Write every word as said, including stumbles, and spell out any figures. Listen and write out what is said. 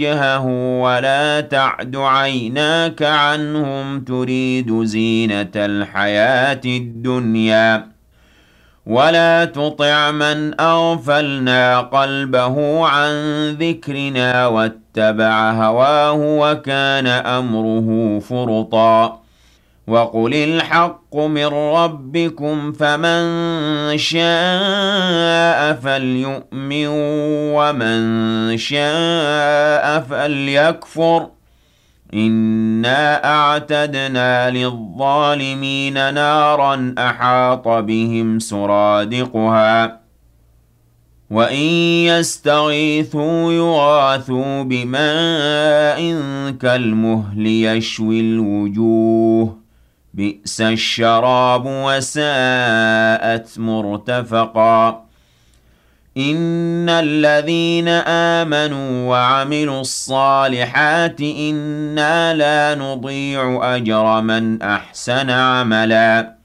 وجهه ولا تعد عيناك عنهم تريد زينة الحياة الدنيا ولا تطع من أغفلنا قلبه عن ذكرنا واتبع هواه وكان أمره فرطا وقل الحق من ربكم فمن شاء فليؤمن ومن شاء فليكفر إنا أعتدنا للظالمين نارا أحاط بهم سرادقها وإن يستغيثوا يغاثوا بماء كالمهل يشوي الوجوه بئس الشراب وساءت مرتفقا إن الذين آمنوا وعملوا الصالحات إنا لا نضيع أجر من أحسن عملا